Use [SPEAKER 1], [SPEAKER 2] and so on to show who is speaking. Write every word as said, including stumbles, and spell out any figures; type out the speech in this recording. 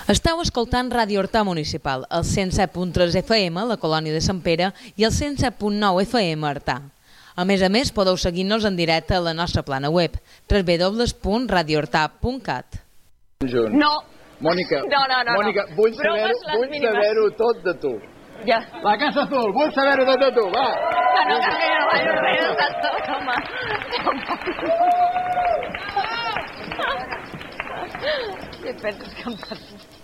[SPEAKER 1] Esteu escoltant Ràdio Horta Municipal, el cent set punt tres F M, la colònia de Sant Pere, i el cent set punt nou F M, Artà. A més a més, podeu seguir-nos en directe a la nostra plana web, w w w punt radio horta punt cat.
[SPEAKER 2] No.
[SPEAKER 3] Mònica,
[SPEAKER 2] no, no, no,
[SPEAKER 3] Mònica, vull saber-ho vull saber tot de tu.
[SPEAKER 2] Ja.
[SPEAKER 3] La Casa Azul, vull saber-ho tot de tu, va.
[SPEAKER 2] Que no, que no, que no, que no, home. Què penses que em passa?